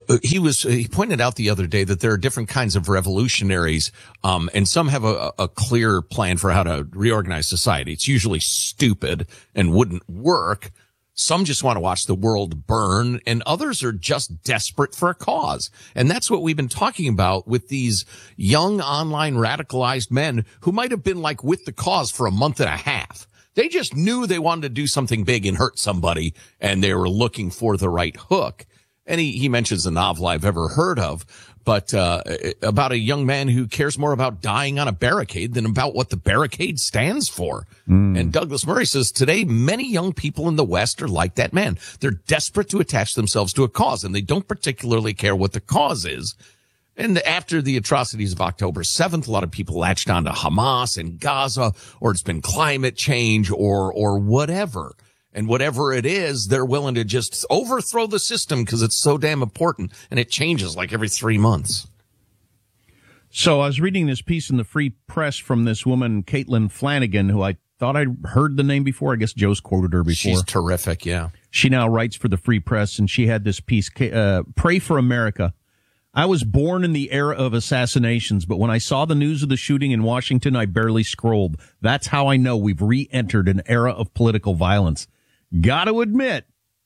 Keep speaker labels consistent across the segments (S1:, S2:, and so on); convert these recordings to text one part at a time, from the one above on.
S1: He pointed out the other day that there are different kinds of revolutionaries, and some have a clear plan for how to reorganize society. It's usually stupid and wouldn't work. Some just want to watch the world burn, and others are just desperate for a cause. And that's what we've been talking about with these young online radicalized men who might have been like with the cause for a month and a half. They just knew they wanted to do something big and hurt somebody, and they were looking for the right hook. And he mentions a novel I've ever heard of, but about a young man who cares more about dying on a barricade than about what the barricade stands for. And Douglas Murray says today many young people in the West are like that man. They're desperate to attach themselves to a cause, and they don't particularly care what the cause is. And after the atrocities of October 7th, a lot of people latched onto Hamas and Gaza, or it's been climate change or whatever. And whatever it is, they're willing to just overthrow the system because it's so damn important, and it changes like every 3 months.
S2: So I was reading this piece in the Free Press from this woman, Caitlin Flanagan, who I thought I'd heard the name before. I guess Joe's quoted her before.
S1: She's terrific, yeah.
S2: She now writes for the Free Press, and she had this piece, Pray for America. I was born in the era of assassinations, but when I saw the news of the shooting in Washington, I barely scrolled. That's how I know we've re-entered an era of political violence. Got to admit,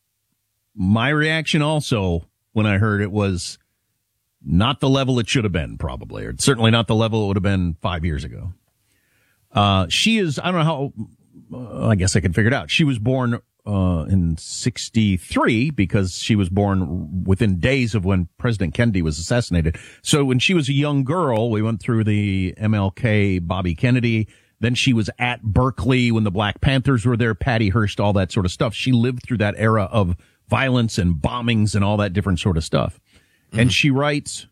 S2: my reaction also when I heard it was not the level it should have been, probably, or certainly not the level it would have been 5 years ago. She is, I don't know how, I guess I can figure it out. She was born in 1963 because she was born within days of when President Kennedy was assassinated. So when she was a young girl, we went through the MLK, Bobby Kennedy. Then she was at Berkeley when the Black Panthers were there, Patty Hearst, all that sort of stuff. She lived through that era of violence and bombings and all that different sort of stuff. And she writes,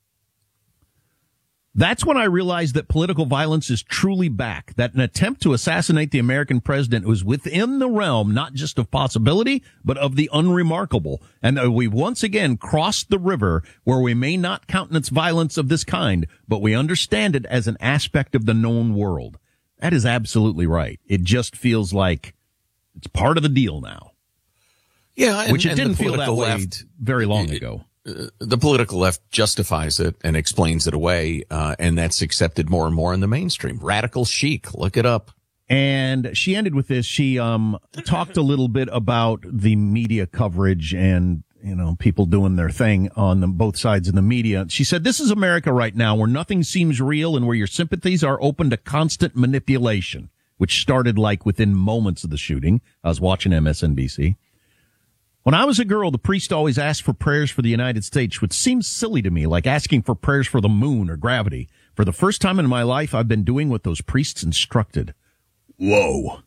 S2: that's when I realized that political violence is truly back, that an attempt to assassinate the American president was within the realm, not just of possibility, but of the unremarkable, and that we once again crossed the river where we may not countenance violence of this kind, but we understand it as an aspect of the known world. That is absolutely right. It just feels like it's part of the deal now.
S1: Yeah,
S2: which it didn't feel that way very long ago.
S1: The political left justifies it and explains it away, and that's accepted more and more in the mainstream. Radical chic, look it up.
S2: And she ended with this. She talked a little bit about the media coverage and, you know, people doing their thing on both sides of the media. She said, this is America right now where nothing seems real and where your sympathies are open to constant manipulation, which started like within moments of the shooting. I was watching MSNBC. When I was a girl, the priest always asked for prayers for the United States, which seems silly to me, like asking for prayers for the moon or gravity. For the first time in my life, I've been doing what those priests instructed. Whoa.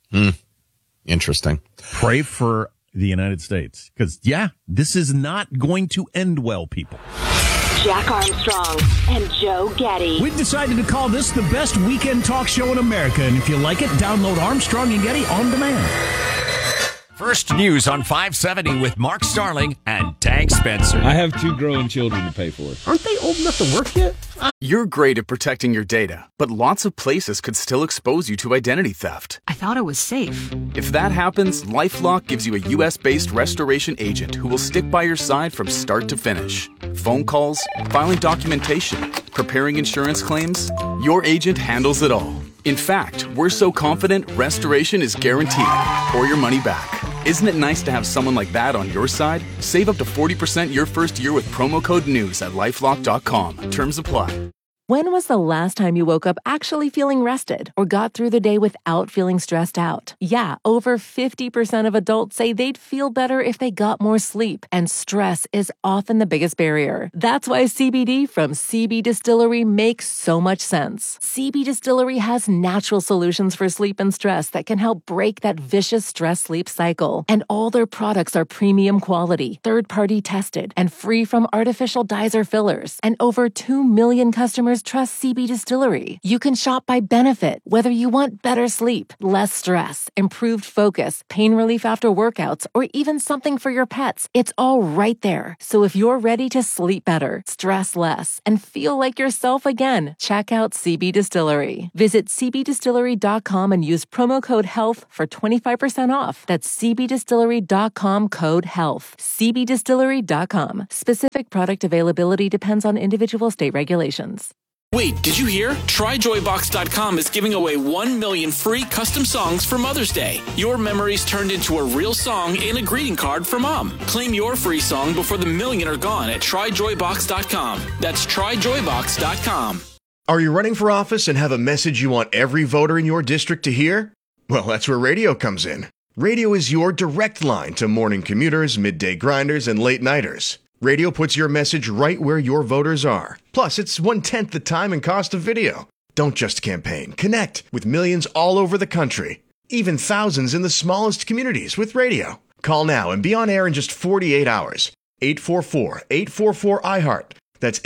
S1: Interesting.
S2: Pray for the United States. Because, yeah, this is not going to end well, people.
S3: Jack Armstrong and Joe Getty.
S4: We've decided to call this the best weekend talk show in America. And if you like it, download Armstrong and Getty on demand.
S5: First news on 570 with Mark Starling and Tank Spencer.
S6: I have 2 growing children to pay for.
S4: Aren't they old enough to work yet?
S7: You're great at protecting your data, but lots of places could still expose you to identity theft.
S8: I thought it was safe.
S7: If that happens, LifeLock gives you a U.S.-based restoration agent who will stick by your side from start to finish. Phone calls, filing documentation, preparing insurance claims, your agent handles it all. In fact, we're so confident restoration is guaranteed or your money back. Isn't it nice to have someone like that on your side? Save up to 40% your first year with promo code NEWS at LifeLock.com. Terms apply.
S9: When was the last time you woke up actually feeling rested or got through the day without feeling stressed out? Yeah, over 50% of adults say they'd feel better if they got more sleep, and stress is often the biggest barrier. That's why CBD from CB Distillery makes so much sense. CB Distillery has natural solutions for sleep and stress that can help break that vicious stress-sleep cycle. And all their products are premium quality, third-party tested, and free from artificial dyes or fillers. And over 2 million customers customers trust CB Distillery. You can shop by benefit, whether you want better sleep, less stress, improved focus, pain relief after workouts, or even something for your pets. It's all right there. So if you're ready to sleep better, stress less, and feel like yourself again, check out CB Distillery. Visit cbdistillery.com and use promo code HEALTH for 25% off. That's cbdistillery.com, code HEALTH. cbdistillery.com. Specific product availability depends on individual state regulations.
S8: Wait, did you hear? TryJoyBox.com is giving away 1 million free custom songs for Mother's Day. Your memories turned into a real song and a greeting card for Mom. Claim your free song before the million are gone at TryJoyBox.com. That's TryJoyBox.com.
S10: Are you running for office and have a message you want every voter in your district to hear? Well, that's where radio comes in. Radio is your direct line to morning commuters, midday grinders, and late-nighters. Radio puts your message right where your voters are. Plus, it's 1/10 the time and cost of video. Don't just campaign. Connect with millions all over the country. Even thousands in the smallest communities with radio. Call now and be on air in just 48 hours. 844-844-IHEART. That's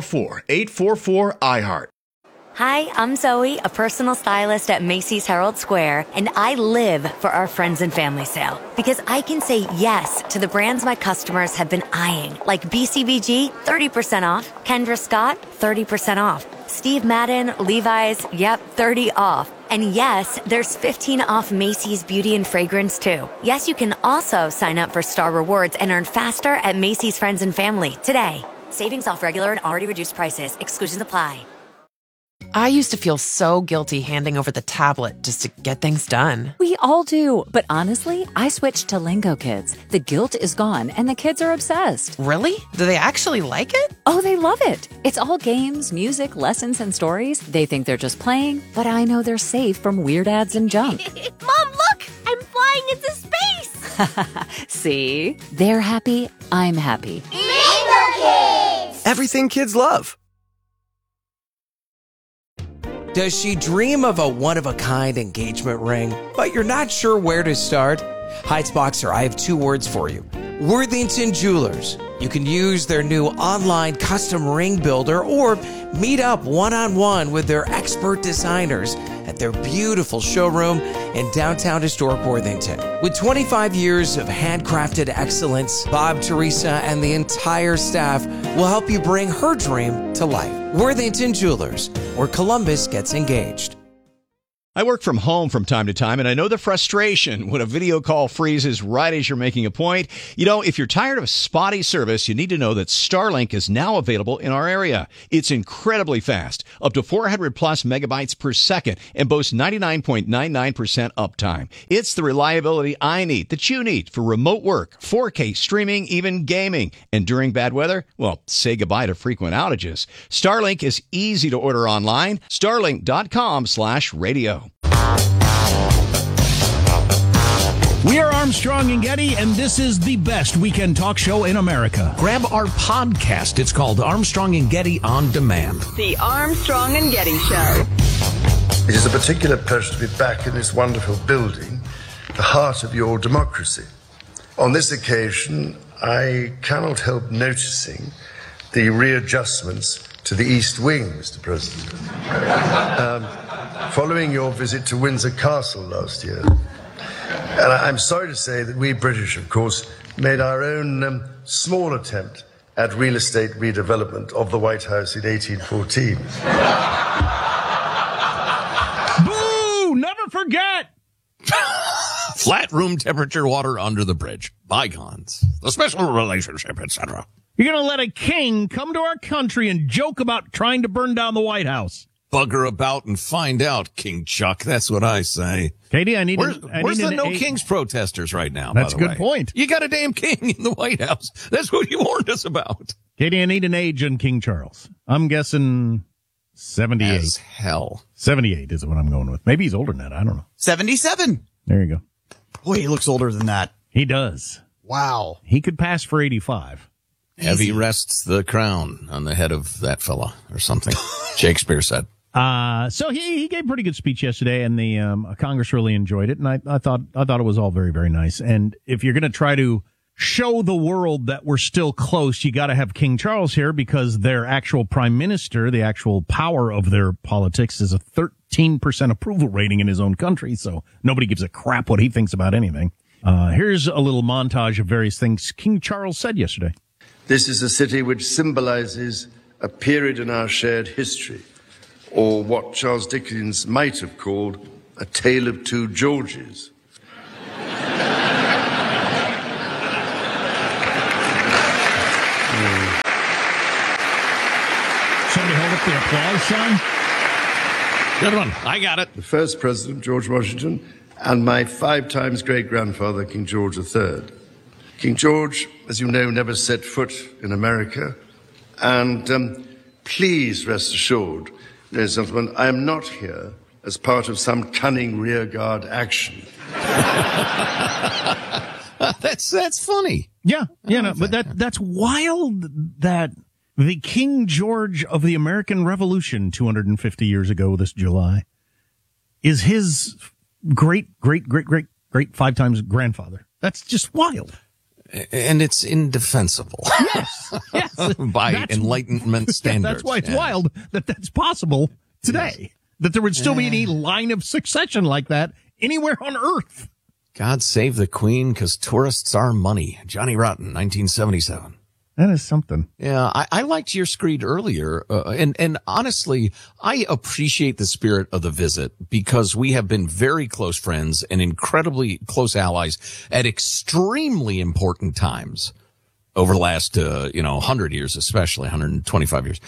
S10: 844-844-IHEART.
S11: Hi, I'm Zoe, a personal stylist at Macy's Herald Square, and I live for our friends and family sale because I can say yes to the brands my customers have been eyeing, like BCBG, 30% off, Kendra Scott, 30% off, Steve Madden, Levi's, yep, 30 off. And yes, there's 15 off Macy's Beauty and Fragrance too. Yes, you can also sign up for Star Rewards and earn faster at Macy's Friends and Family today. Savings off regular and already reduced prices. Exclusions apply.
S12: I used to feel so guilty handing over the tablet just to get things done.
S13: We all do. But honestly, I switched to Lingo Kids. The guilt is gone and the kids are obsessed.
S12: Really? Do they actually like it?
S13: Oh, they love it. It's all games, music, lessons, and stories. They think they're just playing, but I know they're safe from weird ads and junk.
S14: Mom, look! I'm flying into space!
S13: See? They're happy. I'm happy.
S14: Lingo Kids!
S15: Everything kids love. Does she dream of a one-of-a-kind engagement ring, but you're not sure where to start? Heights Boxer, I have 2 words for you. Worthington Jewelers. You can use their new online custom ring builder or meet up one-on-one with their expert designers at their beautiful showroom in downtown historic Worthington. With 25 years of handcrafted excellence, Bob, Teresa, and the entire staff will help you bring her dream to life. Worthington Jewelers, where Columbus gets engaged.
S2: I work from home from time to time, and I know the frustration when a video call freezes right as you're making a point. You know, if you're tired of spotty service, you need to know that Starlink is now available in our area. It's incredibly fast, up to 400 plus megabytes per second, and boasts 99.99% uptime. It's the reliability I need, that you need, for remote work, 4K streaming, even gaming. And during bad weather, well, say goodbye to frequent outages. Starlink is easy to order online. Starlink.com/radio.
S4: We are Armstrong and Getty, and this is the best weekend talk show in America.
S1: Grab our podcast. It's called Armstrong and Getty On Demand.
S3: The Armstrong and Getty Show.
S16: It is a particular pleasure to be back in this wonderful building, the heart of your democracy. On this occasion, I cannot help noticing the readjustments to the East Wing, Mr. President. Following your visit to Windsor Castle last year. And I'm sorry to say that we British, of course, made our own small attempt at real estate redevelopment of the White House in 1814.
S4: Boo! Never forget!
S1: Flat room temperature water under the bridge. Bygones. The special relationship, etc.
S4: You're going to let a king come to our country and joke about trying to burn down the White House.
S1: Bugger about and find out, King Chuck. That's what I say.
S4: Katie,
S1: where's the No Kings protesters right now?
S4: That's
S1: by the
S4: a good point.
S1: You got a damn king in the White House. That's what you warned us about.
S4: Katie, I need an age on King Charles. I'm guessing 78.
S1: As hell.
S4: 78 is what I'm going with. Maybe he's older than that. I don't know.
S17: 77.
S4: There you go.
S17: Boy, he looks older than that.
S4: He does.
S17: Wow.
S4: He could pass for 85.
S1: Heavy rests the crown on the head of that fella or something. Shakespeare said.
S4: So he gave a pretty good speech yesterday, and the Congress really enjoyed it, and I thought it was all very, very nice. And if you're going to try to
S2: show the world that we're still close, you got to have King Charles here because their actual prime minister, the actual power of their politics, is a 13% approval rating in his own country. So nobody gives a crap what he thinks about anything. Here's a little montage of various things King Charles said yesterday.
S16: This is a city which symbolizes a period in our shared history, or what Charles Dickens might have called a tale of two Georges.
S4: Somebody hold up the applause sign.
S1: Good one. I got it.
S16: The first president, George Washington, and my 5 times great-grandfather, King George III. King George, as you know, never set foot in America. And please rest assured, ladies and gentlemen, I am not here as part of some cunning rearguard action.
S1: That's funny.
S2: Yeah, no, but that's wild that the King George of the American Revolution 250 years ago this July is his great 5 times grandfather. That's just wild.
S1: And it's indefensible.
S2: Yes.
S1: By Enlightenment standards.
S2: That's why it's wild that that's possible today. Yes. That there would still be any line of succession like that anywhere on Earth.
S1: God save the Queen, because tourists are money. Johnny Rotten, 1977.
S2: That is something.
S1: Yeah, I liked your screed earlier, and honestly, I appreciate the spirit of the visit because we have been very close friends and incredibly close allies at extremely important times over the last, 100 years, especially 125 years.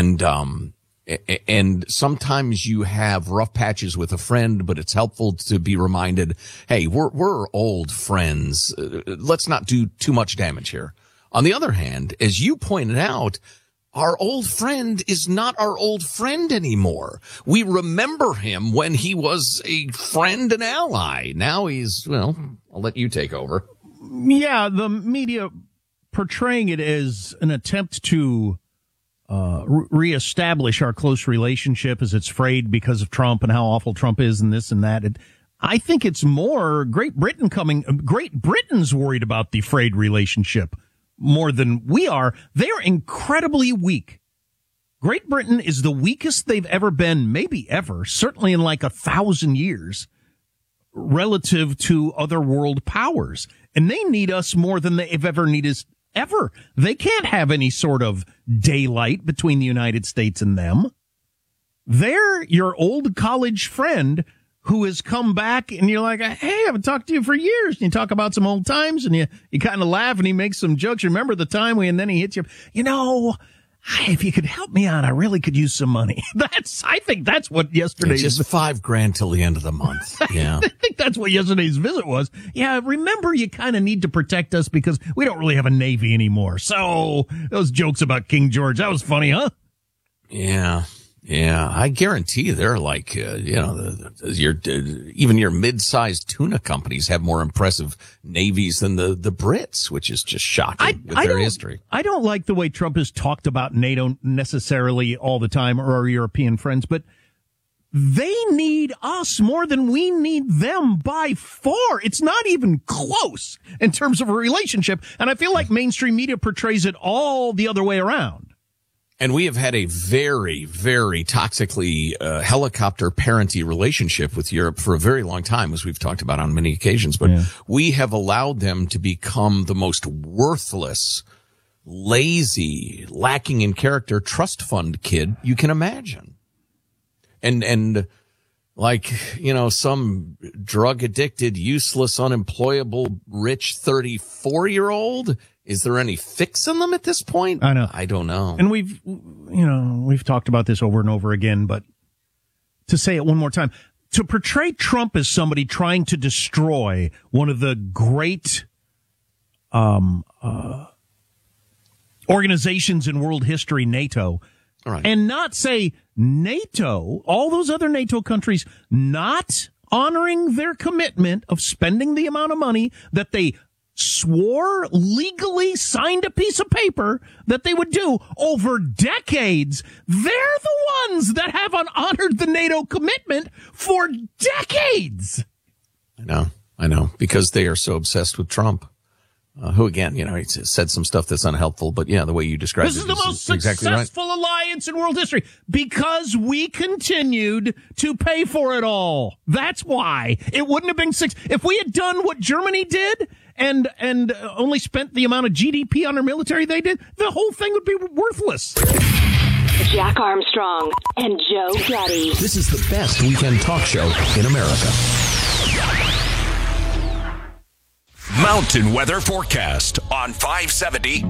S1: And sometimes you have rough patches with a friend, but it's helpful to be reminded, hey, we're old friends. Let's not do too much damage here. On the other hand, as you pointed out, our old friend is not our old friend anymore. We remember him when he was a friend and ally. Now he's, I'll let you take over.
S2: Yeah, the media portraying it as an attempt to reestablish our close relationship as it's frayed because of Trump and how awful Trump is and this and that. I think it's more Great Britain's worried about the frayed relationship more than we are. They are incredibly weak. Great Britain is the weakest they've ever been, maybe ever, certainly in like 1,000 years, relative to other world powers. And they need us more than they've ever needed us ever. They can't have any sort of daylight between the United States and them. They're your old college friend who has come back and you're like, hey, I haven't talked to you for years. And you talk about some old times and you kind of laugh and he makes some jokes. Remember the time and then he hits you, if you could help me out, I really could use some money. I think that's what yesterday's.
S1: It's just $5,000 till the end of the month. Yeah.
S2: I think that's what yesterday's visit was. Yeah. Remember, you kind of need to protect us because we don't really have a Navy anymore. So those jokes about King George, that was funny, huh?
S1: Yeah. Yeah, I guarantee they're like, even your mid-sized tuna companies have more impressive navies than the Brits, which is just shocking with their history.
S2: I don't like the way Trump has talked about NATO necessarily all the time or our European friends, but they need us more than we need them by far. It's not even close in terms of a relationship. And I feel like mainstream media portrays it all the other way around.
S1: And we have had a very, very toxically helicopter parenty relationship with Europe for a very long time, as we've talked about on many occasions. But we have allowed them to become the most worthless, lazy, lacking in character trust fund kid you can imagine. And like, some drug addicted, useless, unemployable, rich 34-year-old. Is there any fix in them at this point?
S2: I know.
S1: I don't know.
S2: And we've talked about this over and over again, but to say it one more time, to portray Trump as somebody trying to destroy one of the great organizations in world history, NATO,
S1: right,
S2: and not say NATO, all those other NATO countries not honoring their commitment of spending the amount of money that they swore, legally signed a piece of paper that they would do over decades. They're the ones that haven't honored the NATO commitment for decades.
S1: I know, because they are so obsessed with Trump. who again, he said some stuff that's unhelpful, but the way you described
S2: this
S1: it
S2: is the most
S1: exactly
S2: successful alliance in world history because we continued to pay for it all. That's why it wouldn't have been if we had done what Germany did and only spent the amount of GDP on our military they did, the whole thing would be worthless.
S3: Jack Armstrong and Joe Getty.
S1: This is the best weekend talk show in America.
S5: Mountain weather forecast on 570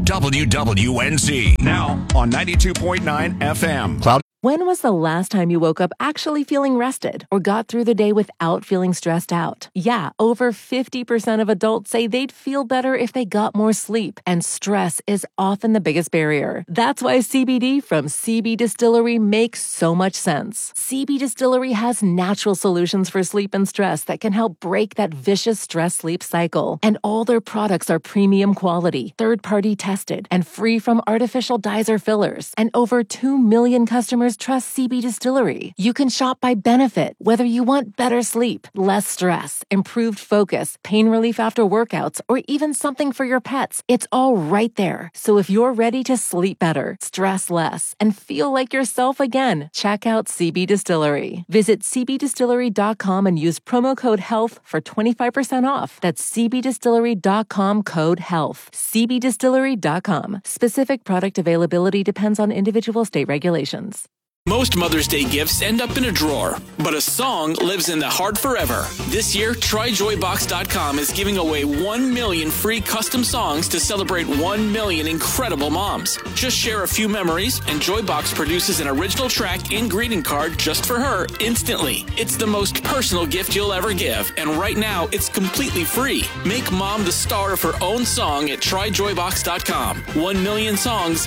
S5: WWNZ. Now on 92.9 FM.
S1: Cloud.
S9: When was the last time you woke up actually feeling rested or got through the day without feeling stressed out? Yeah, over 50% of adults say they'd feel better if they got more sleep, and stress is often the biggest barrier. That's why CBD from CB Distillery makes so much sense. CB Distillery has natural solutions for sleep and stress that can help break that vicious stress-sleep cycle. And all their products are premium quality, third-party tested, and free from artificial dyes or fillers. And over 2 million customers trust CB Distillery. You can shop by benefit, whether you want better sleep, less stress, improved focus, pain relief after workouts, or even something for your pets. It's all right there. So if you're ready to sleep better, stress less, and feel like yourself again, check out CB Distillery. Visit cbdistillery.com and use promo code HEALTH for 25% off. That's cbdistillery.com code HEALTH. cbdistillery.com. Specific product availability depends on individual state regulations.
S8: Most Mother's Day gifts end up in a drawer, but a song lives in the heart forever. This year, TryJoyBox.com is giving away 1 million free custom songs to celebrate 1 million incredible moms. Just share a few memories, and Joybox produces an original track and greeting card just for her instantly. It's the most personal gift you'll ever give, and right now, it's completely free. Make mom the star of her own song at TryJoyBox.com. 1 million songs,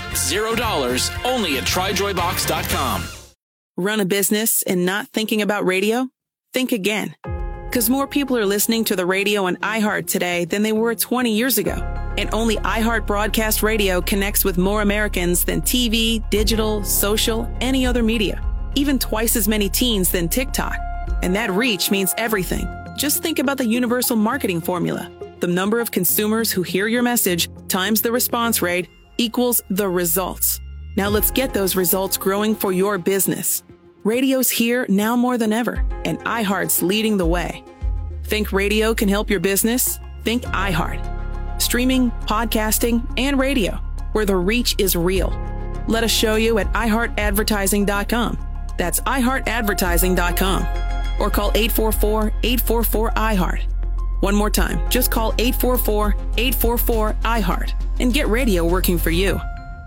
S8: $0, only at TryJoyBox.com.
S18: Run a business and not thinking about radio? Think again. Because more people are listening to the radio on iHeart today than they were 20 years ago. And only iHeart Broadcast Radio connects with more Americans than TV, digital, social, any other media. Even twice as many teens than TikTok. And that reach means everything. Just think about the universal marketing formula. The number of consumers who hear your message times the response rate equals the results. Now let's get those results growing for your business. Radio's here now more than ever, and iHeart's leading the way. Think radio can help your business? Think iHeart. Streaming, podcasting, and radio, where the reach is real. Let us show you at iHeartAdvertising.com. That's iHeartAdvertising.com. Or call 844-844-iHeart. One more time, just call 844-844-iHeart and get radio working for you.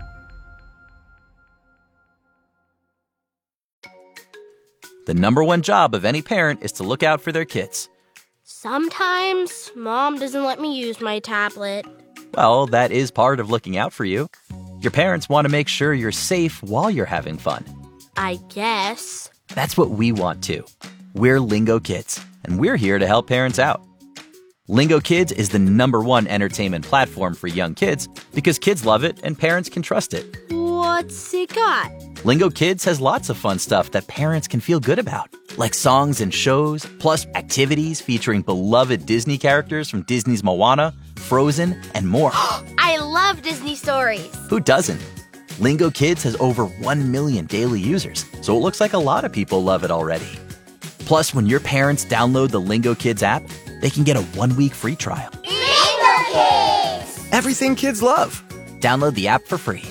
S19: The number one job of any parent is to look out for their kids.
S14: Sometimes Mom doesn't let me use my tablet.
S19: Well, that is part of looking out for you. Your parents want to make sure you're safe while you're having fun.
S14: I guess.
S19: That's what we want too. We're Lingo Kids, and we're here to help parents out. Lingo Kids is the number one entertainment platform for young kids because kids love it and parents can trust it.
S14: What's it got?
S19: Lingo Kids has lots of fun stuff that parents can feel good about, like songs and shows, plus activities featuring beloved Disney characters from Disney's Moana, Frozen, and more.
S14: I love Disney stories.
S19: Who doesn't? Lingo Kids has over 1 million daily users, so it looks like a lot of people love it already. Plus, when your parents download the Lingo Kids app, they can get a 1-week free trial.
S14: Lingo Kids!
S19: Everything kids love. Download the app for free.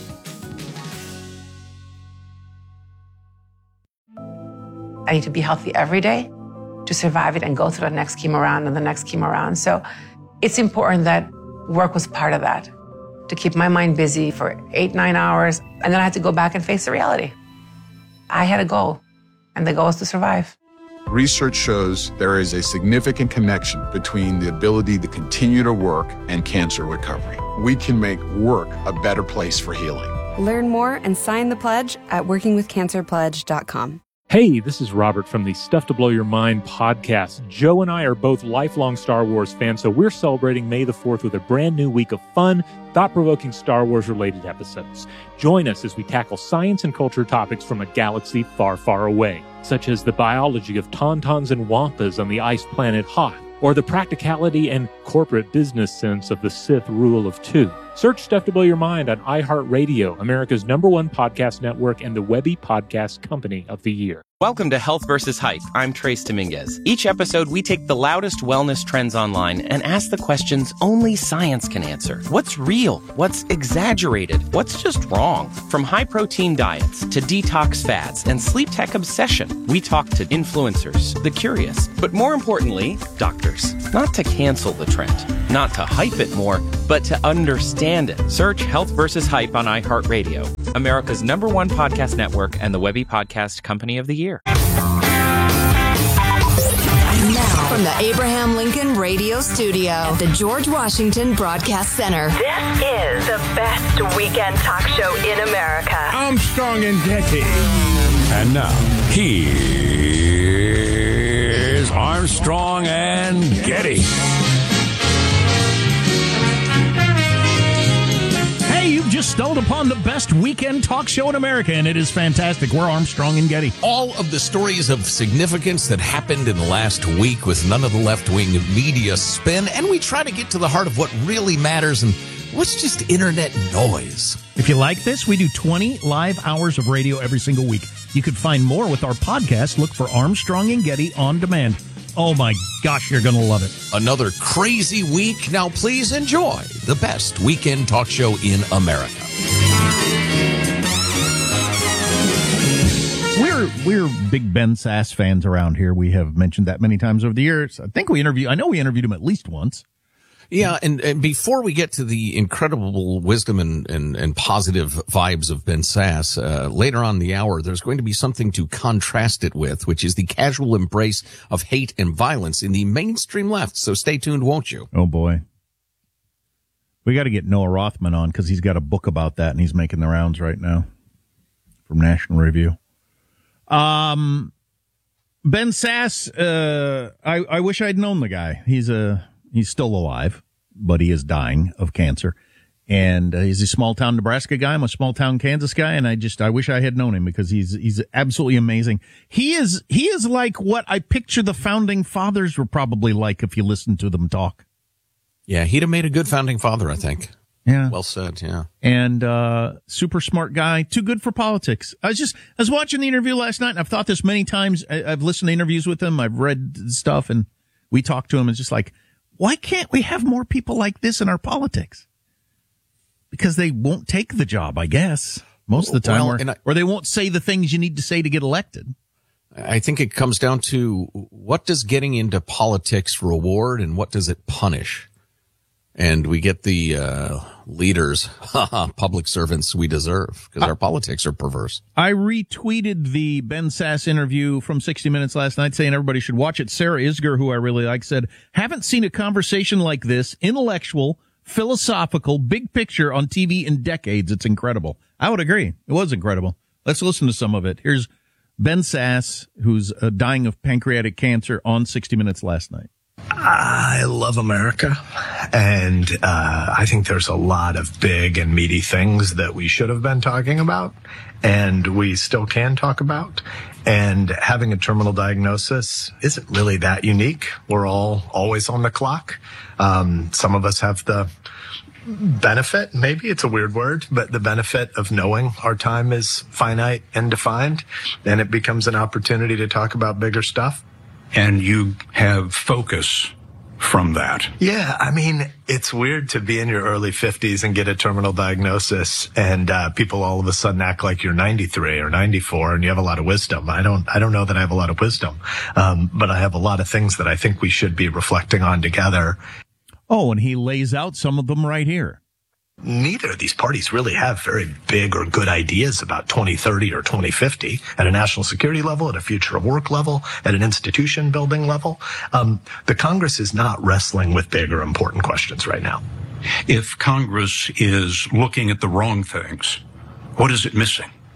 S20: I need to be healthy every day to survive it and go through the next chemo round and the next chemo round. So it's important that work was part of that, to keep my mind busy for 8-9 hours. And then I had to go back and face the reality. I had a goal, and the goal is to survive.
S21: Research shows there is a significant connection between the ability to continue to work and cancer recovery. We can make work a better place for healing.
S22: Learn more and sign the pledge at workingwithcancerpledge.com.
S23: Hey, this is Robert from the Stuff to Blow Your Mind podcast. Joe and I are both lifelong Star Wars fans, so we're celebrating May the 4th with a brand new week of fun, thought-provoking Star Wars-related episodes. Join us as we tackle science and culture topics from a galaxy far, far away, such as the biology of tauntauns and wampas on the ice planet Hoth, or the practicality and corporate business sense of the Sith Rule of Two. Search Stuff to Blow Your Mind on iHeartRadio, America's #1 podcast network and the Webby Podcast Company of the Year.
S6: Welcome to Health vs. Hype. I'm Trace Dominguez. Each episode, we take the loudest wellness trends online and ask the questions only science can answer. What's real? What's exaggerated? What's just wrong? From high-protein diets to detox fads and sleep tech obsession, we talk to influencers, the curious, but more importantly, doctors. Not to cancel the trend, not to hype it more, but to understand it. Search Health vs. Hype on iHeartRadio, America's #1 podcast network and the Webby Podcast Company of the Year.
S7: Now, from the Abraham Lincoln Radio Studio at the George Washington Broadcast Center.
S3: This is the best weekend talk show in America.
S10: Armstrong and Getty. And now, here's Armstrong and Getty.
S4: You've just stumbled upon the best weekend talk show in America, and it is fantastic. We're Armstrong and Getty.
S1: All of the stories of significance that happened in the last week with none of the left-wing media spin, and we try to get to the heart of what really matters and what's just internet noise.
S4: If you like this, we do 20 live hours of radio every single week. You could find more with our podcast. Look for Armstrong and Getty On Demand. Oh my gosh, you're going to love it.
S1: Another crazy week. Now please enjoy the best weekend talk show in America.
S2: We're big Ben Sass fans around here. We have mentioned that many times over the years. I know we interviewed him at least once.
S1: Yeah, and before we get to the incredible wisdom and positive vibes of Ben Sass, later on in the hour, there's going to be something to contrast it with, which is the casual embrace of hate and violence in the mainstream left. So stay tuned, won't you?
S2: Oh, boy. We got to get Noah Rothman on because he's got a book about that, and he's making the rounds right now from National Review. Ben Sass, I wish I'd known the guy. He's still alive, but he is dying of cancer. And he's a small-town Nebraska guy. I'm a small-town Kansas guy, and I wish I had known him because he's absolutely amazing. He is like what I picture the founding fathers were probably like if you listen to them talk.
S1: Yeah, he'd have made a good founding father, I think.
S2: Yeah.
S1: Well said, yeah.
S2: And super smart guy, too good for politics. I was watching the interview last night, and I've thought this many times. I've listened to interviews with him. I've read stuff, and we talked to him. It's just like, why can't we have more people like this in our politics? Because they won't take the job, I guess, most of the time, or they won't say the things you need to say to get elected.
S1: I think it comes down to what does getting into politics reward and what does it punish? And we get the leaders, public servants we deserve because our politics are perverse.
S2: I retweeted the Ben Sass interview from 60 Minutes last night saying everybody should watch it. Sarah Isger, who I really like, said, haven't seen a conversation like this, intellectual, philosophical, big picture on TV in decades. It's incredible. I would agree. It was incredible. Let's listen to some of it. Here's Ben Sass, who's dying of pancreatic cancer, on 60 Minutes last night.
S24: I love America, and I think there's a lot of big and meaty things that we should have been talking about, and we still can talk about. And having a terminal diagnosis isn't really that unique. We're all always on the clock. Some of us have the benefit, maybe it's a weird word, but the benefit of knowing our time is finite and defined, and it becomes an opportunity to talk about bigger stuff.
S10: And you have focus from that.
S24: Yeah, I mean, it's weird to be in your early 50s and get a terminal diagnosis, and people all of a sudden act like you're 93 or 94 and you have a lot of wisdom. I don't know that I have a lot of wisdom, but I have a lot of things that I think we should be reflecting on together.
S2: Oh, and he lays out some of them right here.
S24: Neither of these parties really have very big or good ideas about 2030 or 2050 at a national security level, at a future of work level, at an institution building level. The Congress is not wrestling with big or important questions right now.
S10: If Congress is looking at the wrong things, what is it missing?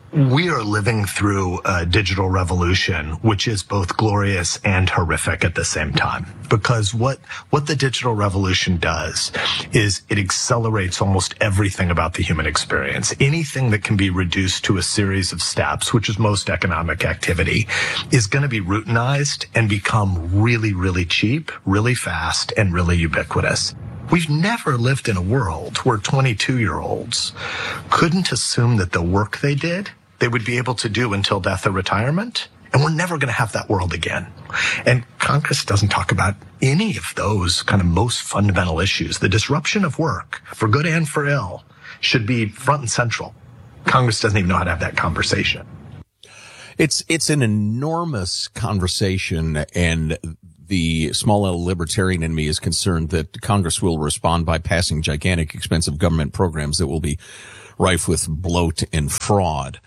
S24: We are living through a digital revolution, which is both glorious and horrific at the same time. Because what the digital revolution does is it accelerates almost everything about the human experience. Anything that can be reduced to a series of steps, which is most economic activity, is going to be routinized and become really, really cheap, really fast, and really ubiquitous. We've never lived in a world where 22-year-olds couldn't assume that the work they did, they would be able to do until death or retirement. And we're never going to have that world again. And Congress doesn't talk about any of those kind of most fundamental issues. The disruption of work, for good and for ill, should be front and central. Congress doesn't even know how to have that conversation.
S1: It's an enormous conversation, and the small L libertarian in me is concerned that Congress will respond by passing gigantic, expensive government programs that will be rife with bloat and fraud.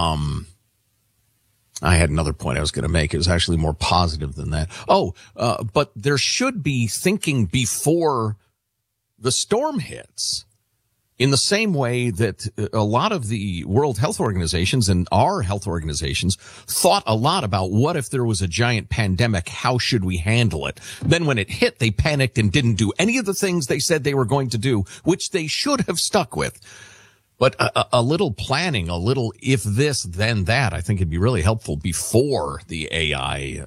S1: I had another point I was going to make. It was actually more positive than that. But there should be thinking before the storm hits, in the same way that a lot of the World Health Organizations and our health organizations thought a lot about what if there was a giant pandemic, how should we handle it? Then when it hit, they panicked and didn't do any of the things they said they were going to do, which they should have stuck with. But a little planning, a little if this, then that, I think it'd be really helpful before the AI,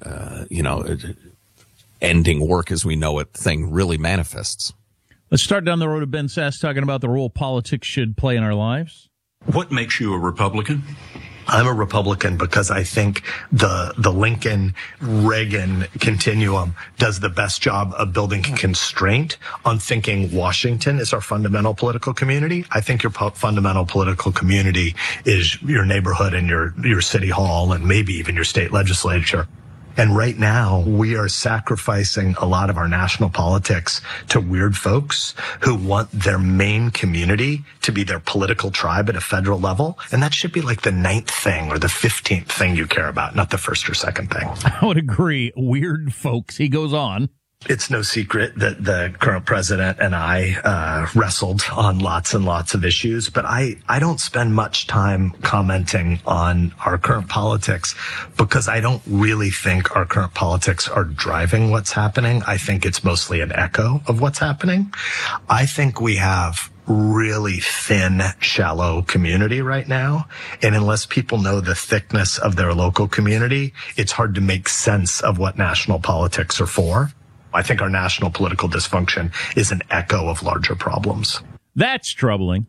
S1: ending work as we know it thing really manifests.
S2: Let's start down the road of Ben Sasse talking about the role politics should play in our lives.
S10: What makes you a Republican?
S24: I'm a Republican because I think the Lincoln-Reagan continuum does the best job of building constraint on thinking Washington is our fundamental political community. I think your fundamental political community is your neighborhood and your city hall and maybe even your state legislature. And right now, we are sacrificing a lot of our national politics to weird folks who want their main community to be their political tribe at a federal level. And that should be like the 9th thing or the 15th thing you care about, not the first or second thing.
S2: I would agree. Weird folks. He goes on.
S24: It's no secret that the current president and I wrestled on lots and lots of issues, but I don't spend much time commenting on our current politics because I don't really think our current politics are driving what's happening. I think it's mostly an echo of what's happening. I think we have really thin, shallow community right now. And unless people know the thickness of their local community, it's hard to make sense of what national politics are for. I think our national political dysfunction is an echo of larger problems.
S2: That's troubling.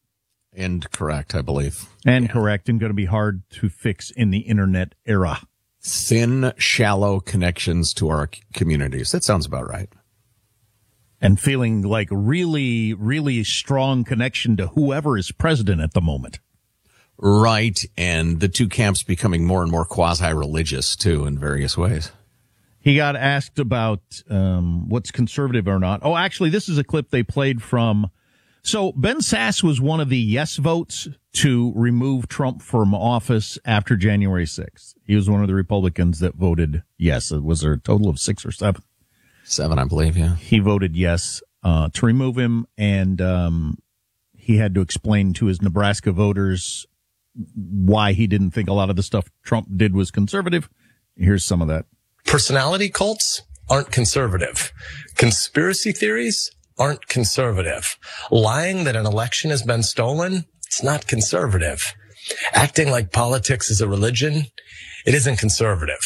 S1: And correct, I believe.
S2: And correct, and going to be hard to fix in the internet era.
S1: Thin, shallow connections to our communities. That sounds about right.
S2: And feeling like really, really strong connection to whoever is president at the moment.
S1: Right, and the two camps becoming more and more quasi-religious, too, in various ways.
S2: He got asked about what's conservative or not. Oh, actually, this is a clip they played from. So Ben Sasse was one of the yes votes to remove Trump from office after January 6th. He was one of the Republicans that voted yes. Was there a total of 6 or 7?
S1: 7, I believe, yeah.
S2: He voted yes to remove him, and he had to explain to his Nebraska voters why he didn't think a lot of the stuff Trump did was conservative. Here's some of that.
S11: Personality cults aren't conservative. Conspiracy theories aren't conservative. Lying that an election has been stolen, it's not conservative. Acting like politics is a religion, it isn't conservative.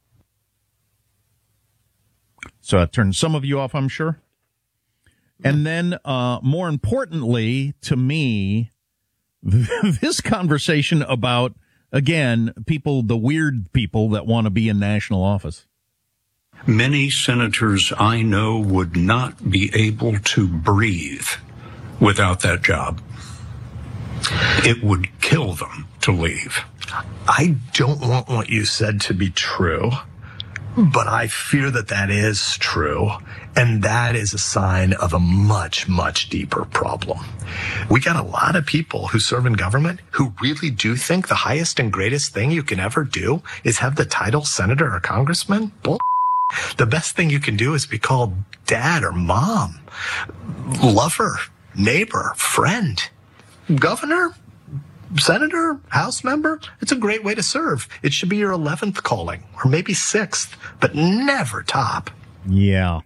S2: So that turned some of you off, I'm sure. And then, more importantly to me, this conversation about, again, people, the weird people that want to be in national office.
S10: Many senators I know would not be able to breathe without that job. It would kill them to leave.
S24: I don't want what you said to be true, but I fear that that is true. And that is a sign of a much, much deeper problem. We got a lot of people who serve in government who really do think the highest and greatest thing you can ever do is have the title senator or congressman. Bull. The best thing you can do is be called dad or mom, lover, neighbor, friend. Governor? senator, House member, it's a great way to serve. It should be your 11th calling, or maybe 6th, but never top.
S2: Yeah.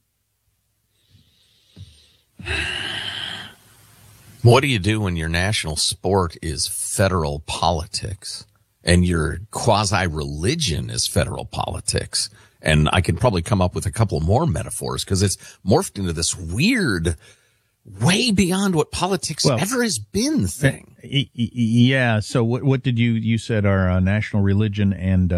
S1: What do you do when your national sport is federal politics and your quasi-religion is federal politics? And I could probably come up with a couple more metaphors because it's morphed into this weird, way beyond what politics ever has been thing.
S2: Yeah. So what did you said our national religion and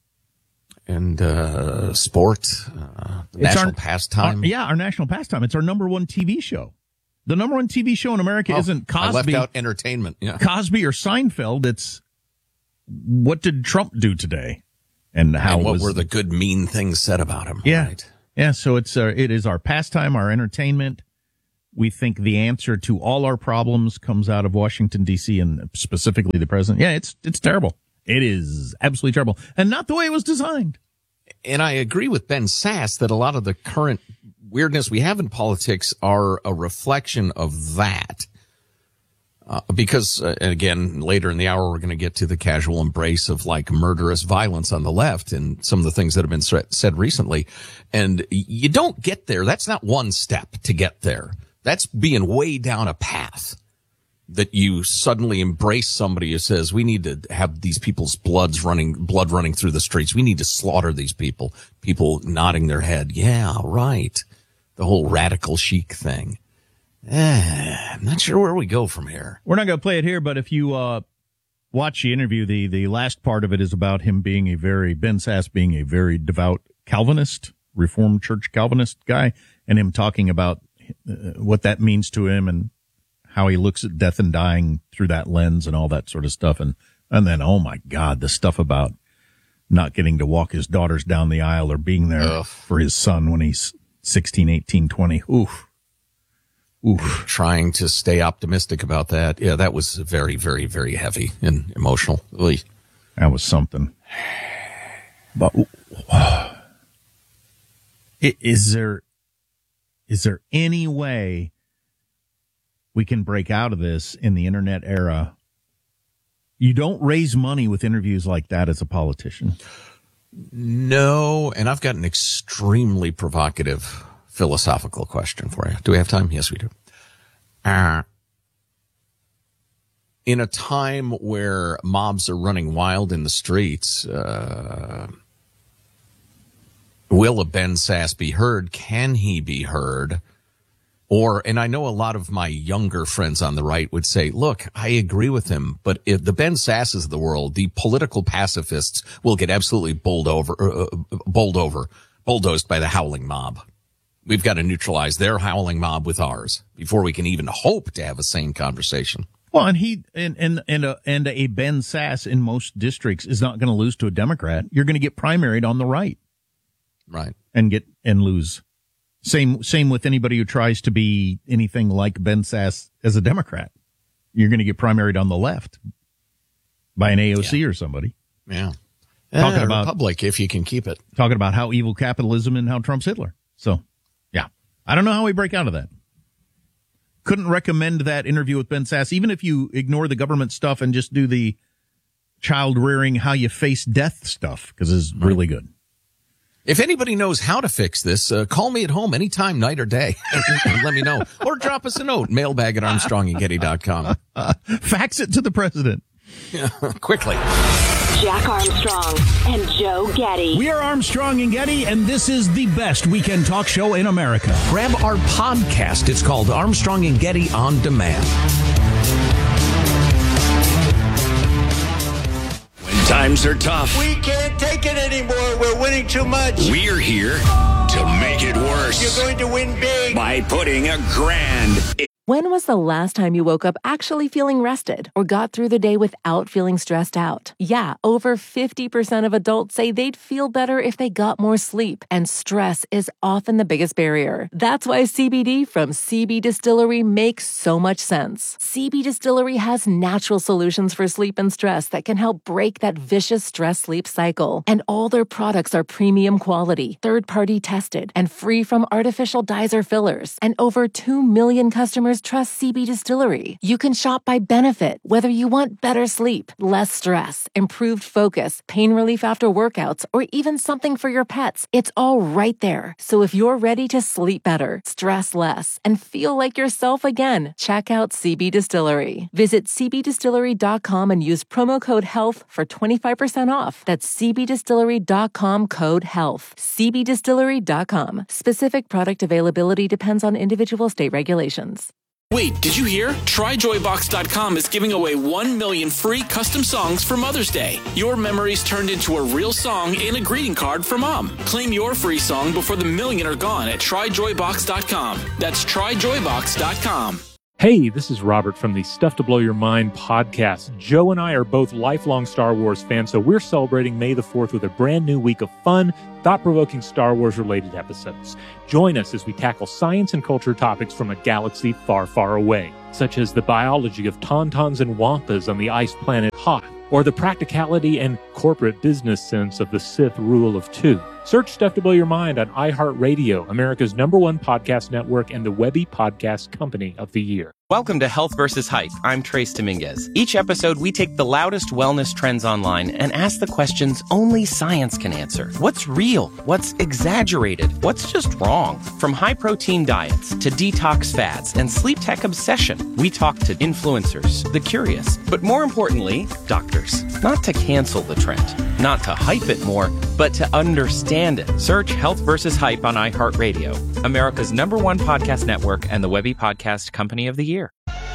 S1: sport, national pastime.
S2: Our national pastime. It's our number one TV show. The number one TV show in America isn't Cosby.
S1: I left out entertainment. Yeah.
S2: Cosby or Seinfeld. It's what did Trump do today, and what
S1: were the good mean things said about him?
S2: Yeah,
S1: right?
S2: Yeah. So it is our pastime, our entertainment. We think the answer to all our problems comes out of Washington D.C. and specifically the president. Yeah, it's terrible. It is absolutely terrible, and not the way it was designed.
S1: And I agree with Ben Sass that a lot of the current weirdness we have in politics are a reflection of that. Because, again, later in the hour, we're going to get to the casual embrace of like murderous violence on the left and some of the things that have been said recently. And you don't get there. That's not one step to get there. That's being way down a path that you suddenly embrace somebody who says, we need to have these people's blood running through the streets. We need to slaughter these people nodding their head. Yeah, right. The whole radical chic thing. I'm not sure where we go from here.
S2: We're not going to play it here, but if you watch the interview, the last part of it is about him being Ben Sass being a very devout Calvinist, Reformed Church Calvinist guy, and him talking about what that means to him and how he looks at death and dying through that lens and all that sort of stuff. And then, oh my God, the stuff about not getting to walk his daughters down the aisle or being there for his son when he's 16, 18, 20. Oof.
S1: Trying to stay optimistic about that. Yeah, that was very, very, very heavy and emotional. Really.
S2: That was something. But is there any way we can break out of this in the internet era? You don't raise money with interviews like that as a politician.
S1: No, and I've got an extremely provocative philosophical question for you. Do we have time? Yes, we do. In a time where mobs are running wild in the streets, will a Ben Sass be heard? Can he be heard? And I know a lot of my younger friends on the right would say, look, I agree with him, but if the Ben Sasses of the world, the political pacifists will get absolutely bulldozed by the howling mob. We've got to neutralize their howling mob with ours before we can even hope to have a sane conversation.
S2: Well, and a Ben Sass in most districts is not going to lose to a Democrat. You're going to get primaried on the right.
S1: Right.
S2: And lose. Same with anybody who tries to be anything like Ben Sass as a Democrat. You're going to get primaried on the left by an AOC or somebody.
S1: Yeah.
S2: Talking about
S1: Republic, if you can keep it.
S2: Talking about how evil capitalism and how Trump's Hitler. So, yeah. I don't know how we break out of that. Couldn't recommend that interview with Ben Sass, even if you ignore the government stuff and just do the child rearing, how you face death stuff, because it's really good.
S1: If anybody knows how to fix this, call me at home anytime, night or day. Let me know. Or drop us a note, mailbag@armstrongandgetty.com.
S2: Fax it to the president.
S1: Yeah, quickly.
S3: Jack Armstrong and Joe Getty.
S4: We are Armstrong and Getty, and this is the best weekend talk show in America.
S1: Grab our podcast. It's called Armstrong and Getty On Demand.
S5: When times are tough,
S12: we can't take it anymore. We're winning too much.
S5: We're here to make it worse.
S12: You're going to win big
S5: by putting $1,000.
S9: When was the last time you woke up actually feeling rested or got through the day without feeling stressed out? Yeah, over 50% of adults say they'd feel better if they got more sleep, and stress is often the biggest barrier. That's why CBD from CB Distillery makes so much sense. CB Distillery has natural solutions for sleep and stress that can help break that vicious stress-sleep cycle. And all their products are premium quality, third-party tested, and free from artificial dyes or fillers. And over 2 million customers customers trust CB Distillery. You can shop by benefit, whether you want better sleep, less stress, improved focus, pain relief after workouts, or even something for your pets. It's all right there. So if you're ready to sleep better, stress less, and feel like yourself again, check out CB Distillery. Visit cbdistillery.com and use promo code HEALTH for 25% off. That's cbdistillery.com, code HEALTH. cbdistillery.com. Specific product availability depends on individual state regulations.
S8: Wait, did you hear? TryJoyBox.com is giving away 1 million free custom songs for Mother's Day. Your memories turned into a real song and a greeting card for Mom. Claim your free song before the million are gone at TryJoyBox.com. That's TryJoyBox.com.
S23: Hey, this is Robert from the Stuff to Blow Your Mind podcast. Joe and I are both lifelong Star Wars fans, so we're celebrating May the 4th with a brand new week of fun, thought-provoking Star Wars-related episodes. Join us as we tackle science and culture topics from a galaxy far, far away, such as the biology of tauntauns and wampas on the ice planet Hoth, or the practicality and corporate business sense of the Sith Rule of Two. Search Stuff to Blow Your Mind on iHeartRadio, America's #1 podcast network and the Webby Podcast Company of the Year.
S6: Welcome to Health vs. Hype. I'm Trace Dominguez. Each episode, we take the loudest wellness trends online and ask the questions only science can answer. What's real? What's exaggerated? What's just wrong? From high-protein diets to detox fads and sleep tech obsession, we talk to influencers, the curious, but more importantly, doctors. Not to cancel the trend, not to hype it more, but to understand it. Search Health vs. Hype on iHeartRadio, America's #1 podcast network and the Webby Podcast Company of the Year.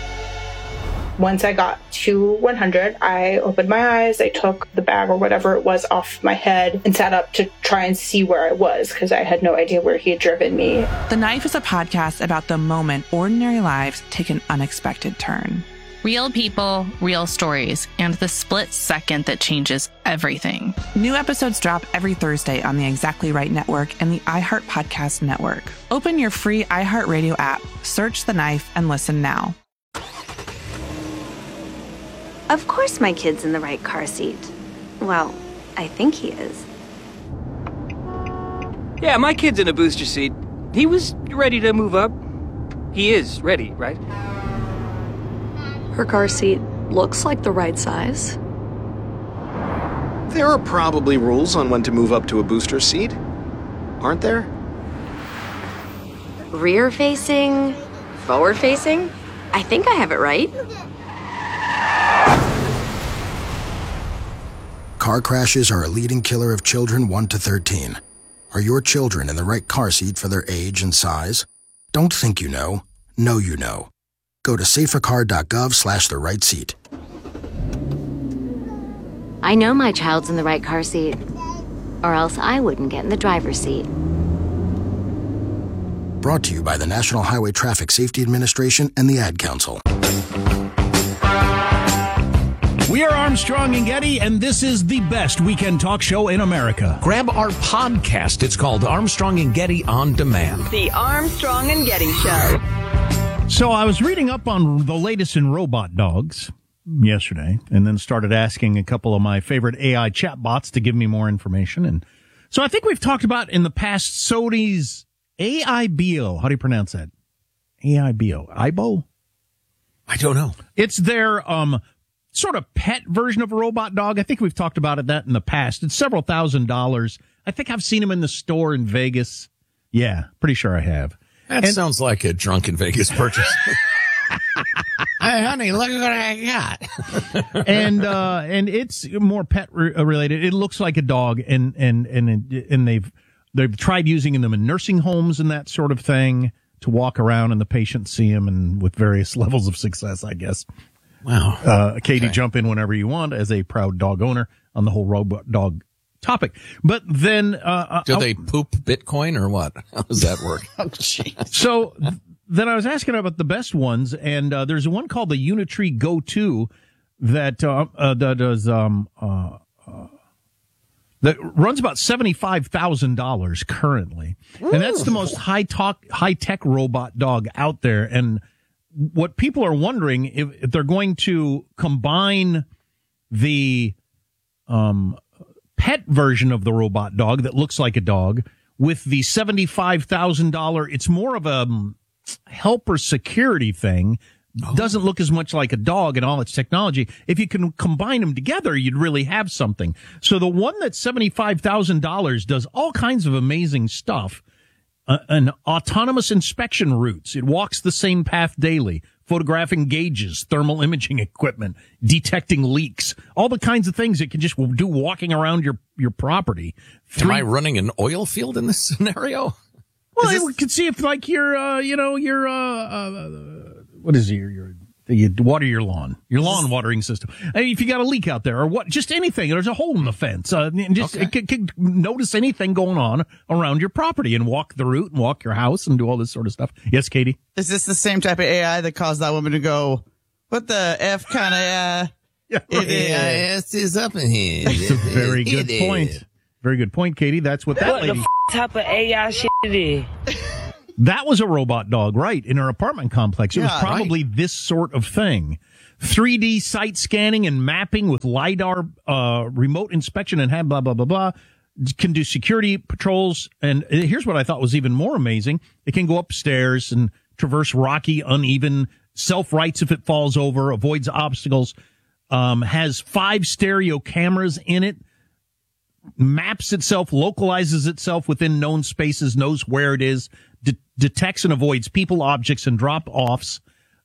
S13: Once I got to 100, I opened my eyes, I took the bag or whatever it was off my head and sat up to try and see where I was because I had no idea where he had driven me.
S18: The Knife is a podcast about the moment ordinary lives take an unexpected turn.
S15: Real people, real stories, and the split second that changes everything.
S18: New episodes drop every Thursday on the Exactly Right Network and the iHeart Podcast Network. Open your free iHeartRadio app, search The Knife, and listen now.
S14: Of course my kid's in the right car seat. Well, I think he is.
S16: Yeah, my kid's in a booster seat. He was ready to move up. He is ready, right?
S17: Her car seat looks like the right size.
S25: There are probably rules on when to move up to a booster seat, aren't there?
S14: Rear facing, forward facing? I think I have it right.
S26: Car crashes are a leading killer of children 1 to 13. Are your children in the right car seat for their age and size? Don't think you know you know. Go to safercar.gov/the right seat.
S14: I know my child's in the right car seat, or else I wouldn't get in the driver's seat.
S26: Brought to you by the National Highway Traffic Safety Administration and the Ad Council.
S4: We are Armstrong and Getty, and this is the best weekend talk show in America.
S1: Grab our podcast. It's called Armstrong and Getty On Demand.
S7: The Armstrong and Getty Show.
S4: So I was reading up on the latest in robot dogs yesterday, and then started asking a couple of my favorite AI chatbots to give me more information. And so I think we've talked about in the past Sony's AIBO. How do you pronounce that? AIBO. IBO?
S1: I don't know.
S4: It's their sort of pet version of a robot dog. I think we've talked about that in the past. It's several $1,000s. I think I've seen them in the store in Vegas. Yeah, pretty sure I have.
S1: That sounds like a drunken Vegas purchase. Hey, honey, look what I got.
S4: and it's more pet related. It looks like a dog, and they've tried using them in nursing homes and that sort of thing to walk around and the patients see them, and with various levels of success, I guess.
S1: Wow.
S4: Katie, okay. Jump in whenever you want as a proud dog owner on the whole robot dog topic. But then
S1: do they poop Bitcoin or what? How does that work? Oh, jeez.
S4: So then I was asking about the best ones, and there's one called the Unitree Go 2 that does that runs about $75,000 currently. Ooh. And that's the most high-tech robot dog out there. And what people are wondering if they're going to combine the pet version of the robot dog that looks like a dog with the $75,000. It's more of a helper security thing doesn't look as much like a dog and all its technology. If you can combine them together, you'd really have something. So the one that's $75,000 does all kinds of amazing stuff. An autonomous inspection routes. It walks the same path daily, photographing gauges, thermal imaging equipment, detecting leaks, all the kinds of things it can just do walking around your property.
S1: Am I running an oil field in this scenario?
S4: Well, we can see if like you water your lawn watering system. I mean, if you got a leak out there or what, just anything, there's a hole in the fence. It can notice anything going on around your property and walk the route and walk your house and do all this sort of stuff. Yes, Katie?
S10: Is this the same type of AI that caused that woman to go, what the F kind of,
S1: AIS is up in here.
S4: That's a very good point. Very good point, Katie. That's what that lady.
S11: What the type of AI shit it is?
S4: That was a robot dog, right, in her apartment complex. It was probably this sort of thing. 3D site scanning and mapping with LiDAR, remote inspection and blah, blah, blah, blah. Can do security patrols. And here's what I thought was even more amazing. It can go upstairs and traverse rocky, uneven, self-rights if it falls over, avoids obstacles, has 5 stereo cameras in it, maps itself, localizes itself within known spaces, knows where it is, detects and avoids people, objects, and drop-offs,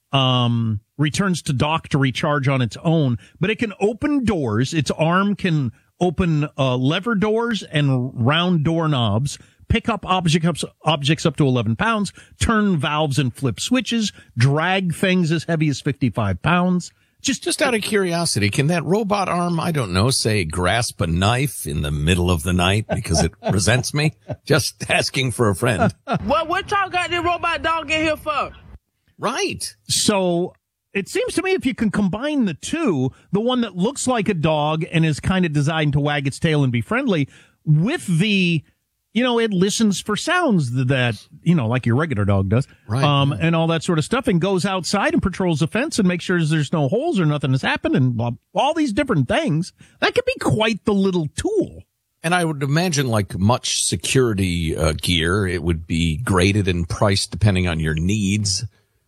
S4: returns to dock to recharge on its own. But it can open doors. Its arm can open lever doors and round doorknobs, pick up objects up to 11 pounds, turn valves and flip switches, drag things as heavy as 55 pounds.
S1: Just out of curiosity, can that robot arm, I don't know, say grasp a knife in the middle of the night because it resents me? Just asking for a friend.
S11: What y'all got this robot dog in here for?
S1: Right.
S4: So it seems to me if you can combine the two, the one that looks like a dog and is kind of designed to wag its tail and be friendly with the, it listens for sounds that, like your regular dog does,
S1: right.
S4: And all that sort of stuff, and goes outside and patrols the fence and makes sure there's no holes or nothing has happened and all these different things. That could be quite the little tool.
S1: And I would imagine like much security gear, it would be graded and priced depending on your needs.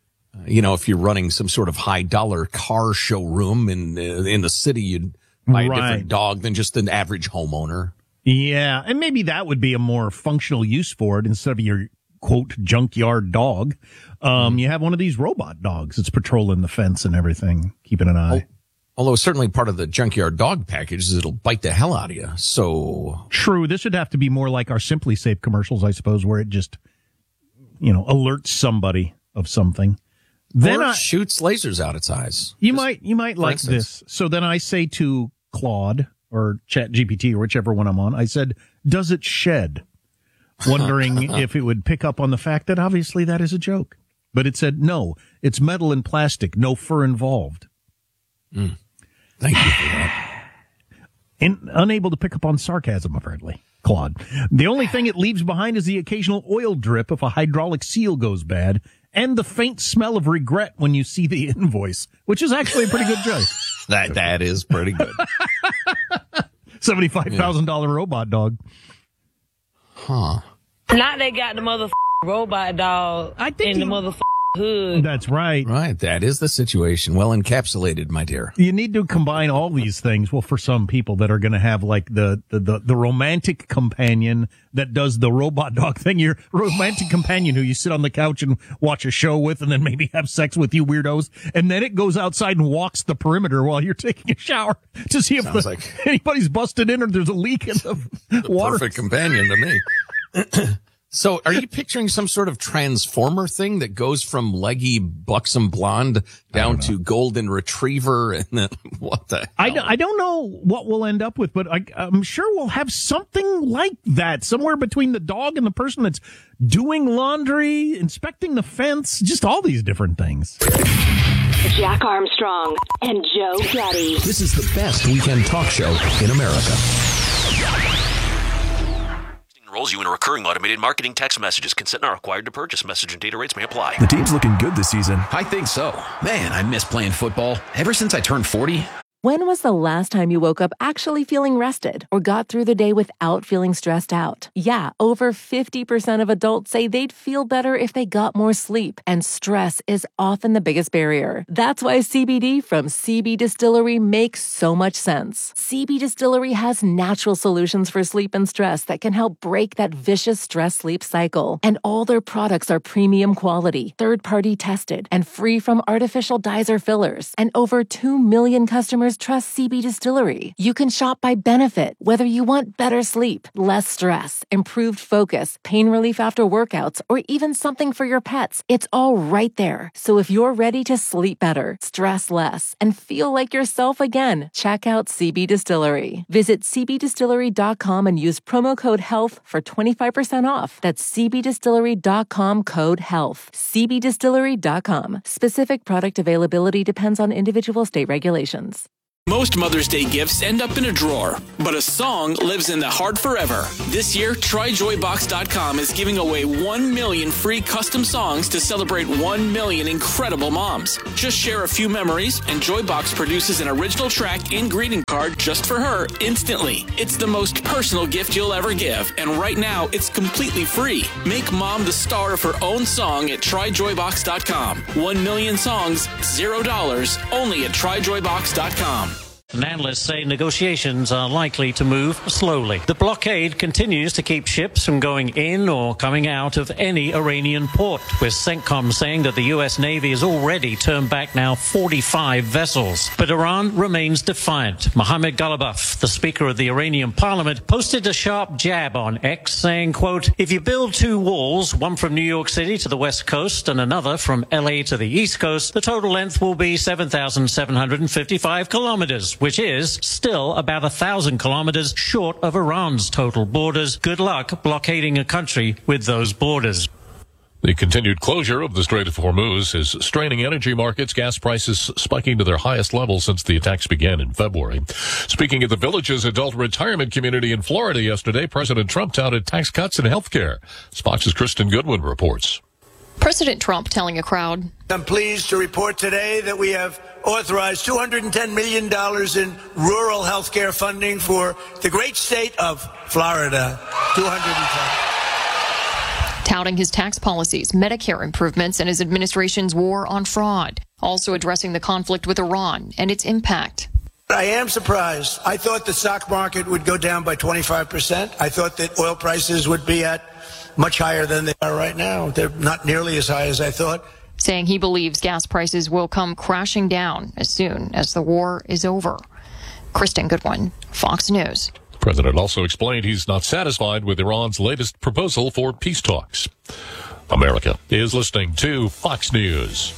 S1: If you're running some sort of high dollar car showroom in the city, you'd buy a different dog than just an average homeowner.
S4: Yeah, and maybe that would be a more functional use for it instead of your, quote, junkyard dog. You have one of these robot dogs that's patrolling the fence and everything, keeping an eye.
S1: Although certainly part of the junkyard dog package is it'll bite the hell out of you. So
S4: true. This would have to be more like our Simply Safe commercials, I suppose, where it just, alerts somebody of something.
S1: Then it shoots lasers out its eyes.
S4: You might like this. So then I say to Claude or ChatGPT or whichever one I'm on, I said, does it shed? Wondering if it would pick up on the fact that obviously that is a joke. But it said, no, it's metal and plastic, no fur involved.
S1: Thank you for that.
S4: And unable to pick up on sarcasm, apparently, Claude. The only thing it leaves behind is the occasional oil drip if a hydraulic seal goes bad, and the faint smell of regret when you see the invoice, which is actually a pretty good joke.
S1: That is pretty good.
S4: $75,000 robot dog.
S1: Huh.
S11: Now they got the robot dog in the hood.
S4: That's right.
S1: Right. That is the situation. Well encapsulated, my dear.
S4: You need to combine all these things. Well, for some people that are going to have like the romantic companion that does the robot dog thing, your romantic companion who you sit on the couch and watch a show with and then maybe have sex with, you weirdos. And then it goes outside and walks the perimeter while you're taking a shower to see if anybody's busted in or there's a leak in the water.
S1: Perfect companion to me. So are you picturing some sort of transformer thing that goes from leggy, buxom blonde down to golden retriever? And then what the hell?
S4: I don't know what we'll end up with, but I'm sure we'll have something like that somewhere between the dog and the person that's doing laundry, inspecting the fence, just all these different things.
S3: Jack Armstrong and Joe Getty.
S5: This is the best weekend talk show in America.
S19: Enrolls you in a recurring automated marketing text messages. Consent not required to purchase. Message and data rates may apply.
S5: The team's looking good this season.
S20: I think so. Man, I miss playing football. Ever since I turned 40.
S9: When was the last time you woke up actually feeling rested or got through the day without feeling stressed out? Yeah, over 50% of adults say they'd feel better if they got more sleep, and stress is often the biggest barrier. That's why CBD from CB Distillery makes so much sense. CB Distillery has natural solutions for sleep and stress that can help break that vicious stress-sleep cycle. And all their products are premium quality, third-party tested, and free from artificial dyes or fillers. And over 2 million customers trust CB Distillery. You can shop by benefit, whether you want better sleep, less stress, improved focus, pain relief after workouts, or even something for your pets. It's all right there. So if you're ready to sleep better, stress less, and feel like yourself again, check out CB Distillery. Visit cbdistillery.com and use promo code HEALTH for 25% off. That's cbdistillery.com, code HEALTH. cbdistillery.com. Specific product availability depends on individual state regulations.
S8: Most Mother's Day gifts end up in a drawer, but a song lives in the heart forever. This year, TryJoyBox.com is giving away 1 million free custom songs to celebrate 1 million incredible moms. Just share a few memories, and Joybox produces an original track and greeting card just for her instantly. It's the most personal gift you'll ever give, and right now, it's completely free. Make mom the star of her own song at TryJoyBox.com. 1 million songs, $0, only at TryJoyBox.com.
S2: Analysts say negotiations are likely to move slowly. The blockade continues to keep ships from going in or coming out of any Iranian port, with CENTCOM saying that the U.S. Navy has already turned back now 45 vessels. But Iran remains defiant. Mohammad Ghalibaf, the Speaker of the Iranian Parliament, posted a sharp jab on X, saying, quote, "If you build 2 walls, one from New York City to the West Coast and another from L.A. to the East Coast, the total length will be 7,755 kilometers, which is still about 1,000 kilometers short of Iran's total borders. Good luck blockading a country with those borders."
S12: The continued closure of the Strait of Hormuz is straining energy markets, gas prices spiking to their highest level since the attacks began in February. Speaking at the Villages Adult Retirement Community in Florida yesterday, President Trump touted tax cuts in health care. Fox's Kristen Goodwin reports.
S17: President Trump telling a crowd,
S20: "I'm pleased to report today that we have authorized $210 million in rural health care funding for the great state of Florida. 210.
S17: Touting his tax policies, Medicare improvements, and his administration's war on fraud. Also addressing the conflict with Iran and its impact.
S20: I am surprised. I thought the stock market would go down by 25%. I thought that oil prices would be at much higher than they are right now. They're not nearly as high as I thought.
S17: Saying he believes gas prices will come crashing down as soon as the war is over. Kristen Goodwin, Fox News.
S12: The president also explained he's not satisfied with Iran's latest proposal for peace talks. America is listening to Fox News.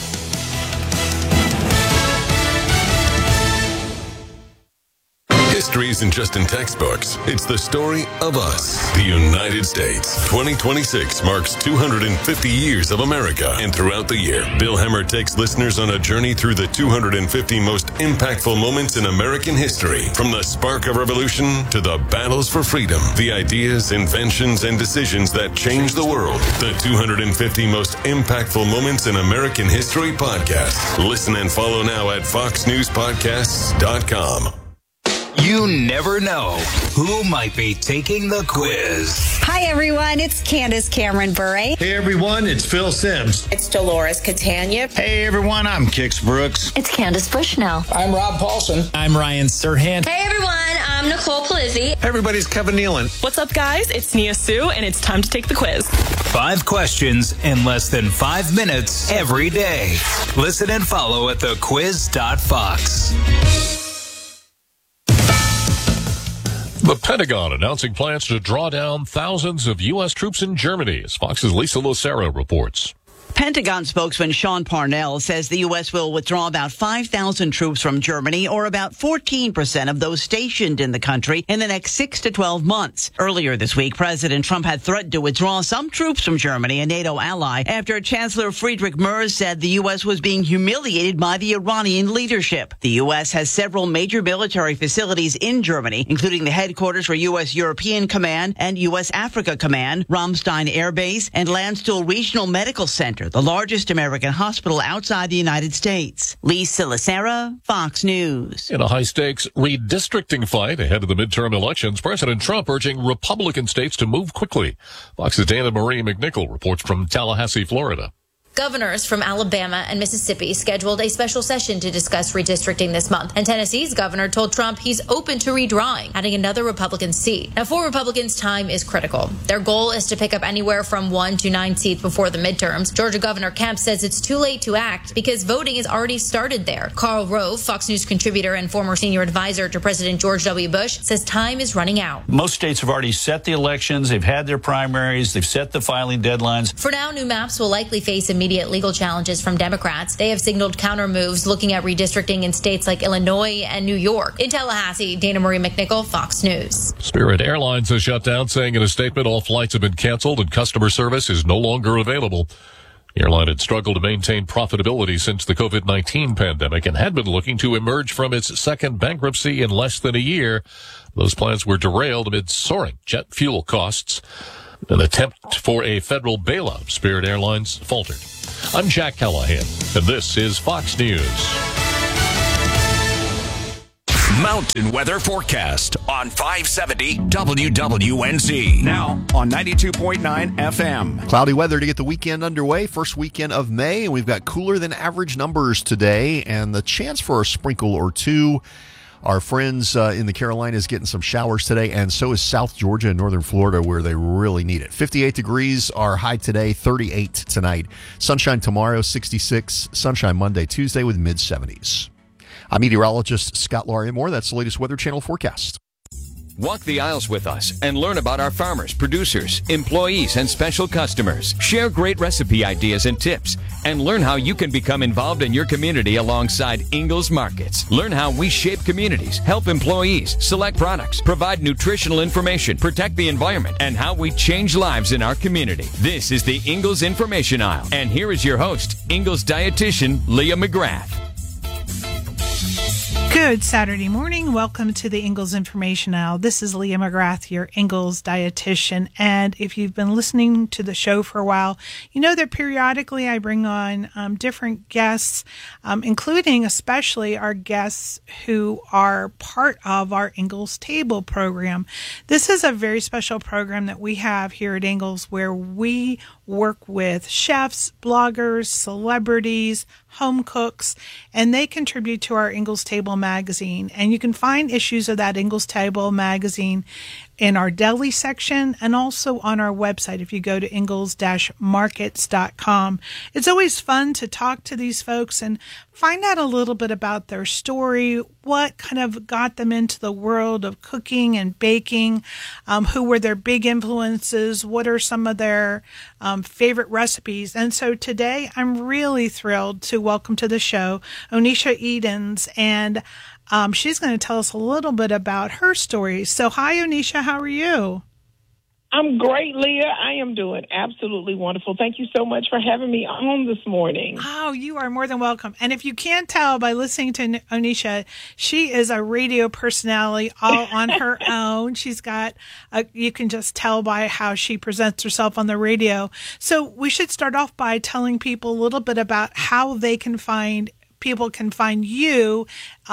S21: History isn't just in textbooks. It's the story of us, the United States. 2026 marks 250 years of America. And throughout the year, Bill Hemmer takes listeners on a journey through the 250 most impactful moments in American history. From the spark of revolution to the battles for freedom, the ideas, inventions, and decisions that changed the world. The 250 most impactful moments in American history podcast. Listen and follow now at foxnewspodcasts.com.
S22: You never know who might be taking the quiz.
S24: Hi, everyone. It's Candace Cameron Bure.
S27: Hey, everyone. It's Phil Sims.
S28: It's Dolores Catania.
S27: Hey, everyone. I'm Kix Brooks.
S24: It's Candace Bushnell.
S28: I'm Rob Paulson.
S27: I'm Ryan Serhant.
S28: Hey, everyone. I'm Nicole Palizzi.
S27: Hey, everybody's Kevin Nealon.
S29: What's up, guys? It's Nia Sue, and it's time to take the quiz.
S22: 5 questions in less than 5 minutes every day. Listen and follow at thequiz.fox.
S12: The Pentagon announcing plans to draw down thousands of U.S. troops in Germany, as Fox's Lisa Lucero reports.
S30: Pentagon spokesman Sean Parnell says the U.S. will withdraw about 5,000 troops from Germany, or about 14% of those stationed in the country, in the next 6 to 12 months. Earlier this week, President Trump had threatened to withdraw some troops from Germany, a NATO ally, after Chancellor Friedrich Merz said the U.S. was being humiliated by the Iranian leadership. The U.S. has several major military facilities in Germany, including the headquarters for U.S. European Command and U.S. Africa Command, Ramstein Air Base, and Landstuhl Regional Medical Center. Center, the largest American hospital outside the United States. Lisa Lacera, Fox News.
S12: In a high-stakes redistricting fight ahead of the midterm elections, President Trump urging Republican states to move quickly. Fox's Dana Marie McNichol reports from Tallahassee, Florida.
S6: Governors from Alabama and Mississippi scheduled a special session to discuss redistricting this month. And Tennessee's governor told Trump he's open to redrawing, adding another Republican seat. Now, for Republicans, time is critical. Their goal is to pick up anywhere from 1 to 9 seats before the midterms. Georgia Governor Kemp says it's too late to act because voting has already started there. Karl Rove, Fox News contributor and former senior advisor to President George W. Bush, says time is running out.
S7: Most states have already set the elections. They've had their primaries. They've set the filing deadlines.
S6: For now, new maps will likely face immediate legal challenges from Democrats. They have signaled counter moves looking at redistricting in states like Illinois and New York. In Tallahassee, Dana Marie McNichol, Fox News.
S12: Spirit Airlines has shut down, saying in a statement all flights have been canceled and customer service is no longer available. The airline had struggled to maintain profitability since the COVID-19 pandemic and had been looking to emerge from its second bankruptcy in less than a year. Those plans were derailed amid soaring jet fuel costs. An attempt for a federal bailout of Spirit Airlines faltered. I'm Jack Callahan, and this is Fox News.
S5: Mountain weather forecast on 570 WWNZ. Now on 92.9 FM.
S13: Cloudy weather to get the weekend underway. First weekend of May, and we've got cooler than average numbers today, and the chance for a sprinkle or two. Our friends in the Carolinas getting some showers today, and so is South Georgia and northern Florida, where they really need it. 58 degrees are high today, 38 tonight. Sunshine tomorrow, 66. Sunshine Monday, Tuesday with mid-70s. I'm meteorologist Scott Larimore. That's the latest Weather Channel forecast.
S14: Walk the aisles with us and learn about our farmers, producers, employees, and special customers. Share great recipe ideas and tips, and learn how you can become involved in your community alongside Ingles Markets. Learn how we shape communities, help employees, select products, provide nutritional information, protect the environment, and how we change lives in our community. This is the Ingles Information Aisle, and here is your host, Ingles dietitian Leah McGrath.
S15: Good Saturday morning. Welcome to the Ingles Information Hour. This is Leah McGrath, your Ingles dietitian. And if you've been listening to the show for a while, you know that periodically I bring on different guests, including especially our guests who are part of our Ingles Table program. This is a very special program that we have here at Ingles where we work with chefs, bloggers, celebrities, home cooks, and they contribute to our Ingles Table magazine. And you can find issues of that Ingles Table magazine in our deli section and also on our website if you go to ingles-markets.com. It's always fun to talk to these folks and find out a little bit about their story, what kind of got them into the world of cooking and baking, who were their big influences, what are some of their favorite recipes. And so today I'm really thrilled to welcome to the show Onisha Edens, and she's going to tell us a little bit about her story. So hi, Onisha, how are you?
S16: I'm great, Leah. I am doing absolutely wonderful. Thank you so much for having me on this morning.
S15: Oh, you are more than welcome. And if you can't tell by listening to Onisha, she is a radio personality all on her own. She's got, you can just tell by how she presents herself on the radio. So we should start off by telling people a little bit about how they can find people can find you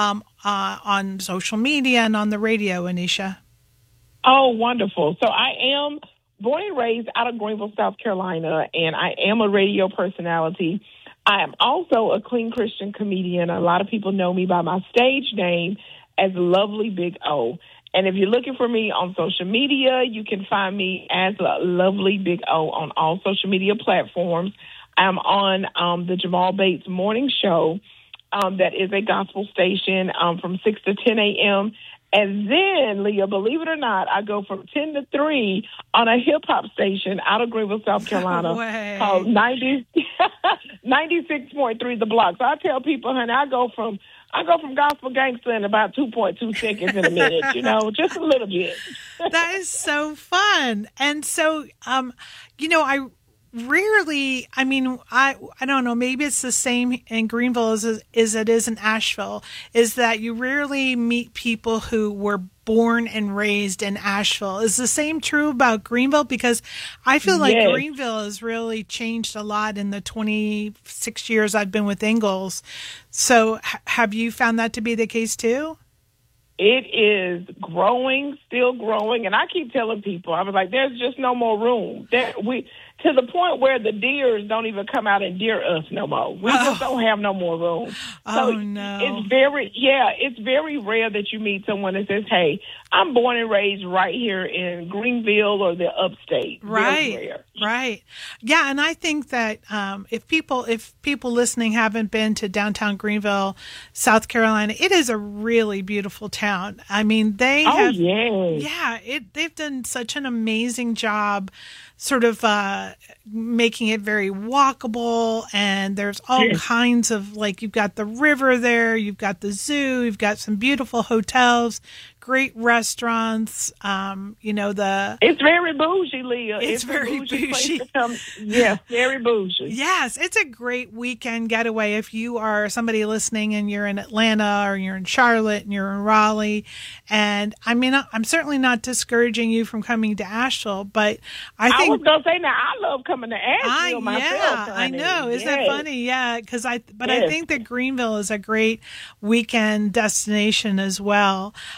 S15: on social media and on the radio, Onisha.
S16: Oh, wonderful. So I am born and raised out of Greenville, South Carolina, and I am a radio personality. I am also a clean Christian comedian. A lot of people know me by my stage name as Lovely Big O. And if you're looking for me on social media, you can find me as Lovely Big O on all social media platforms. I'm on the Jamal Bates Morning Show. That is a gospel station from 6 to 10 a.m. And then, Leah, believe it or not, I go from 10 to 3 on a hip-hop station out of Greenville, South Carolina called 96.3 The Block. So I tell people, honey, I go from gospel gangster in about 2.2 seconds in a minute, just a little bit.
S15: That is so fun. And so, rarely, I mean, I don't know, maybe it's the same in Greenville as it is in Asheville, is that you rarely meet people who were born and raised in Asheville. Is the same true about Greenville? Because I feel like Greenville has really changed a lot in the 26 years I've been with Ingalls. So have you found that to be the case too?
S16: It is growing, still growing, and I keep telling people, I was like, there's just no more room. To the point where the deers don't even come out and deer us no more. We just don't have no more room. So
S15: no.
S16: It's very rare that you meet someone that says, hey, I'm born and raised right here in Greenville or the upstate.
S15: Right.
S16: Very rare.
S15: Right. Yeah, and I think that if people listening haven't been to downtown Greenville, South Carolina, it is a really beautiful town. I mean, they've done such an amazing job sort of making it very walkable, and there's all kinds of, like, you've got the river there, you've got the zoo, you've got some beautiful hotels, great restaurants, it's
S16: very bougie, Leah.
S15: It's very bougie.
S16: Yes, very bougie.
S15: Yes, it's a great weekend getaway if you are somebody listening and you're in Atlanta or you're in Charlotte and you're in Raleigh. And I mean, I'm certainly not discouraging you from coming to Asheville, but I was
S16: going to say, now I love coming to Asheville myself.
S15: Yeah, I know. Isn't that funny? Yeah, because I think that Greenville is a great weekend destination as well.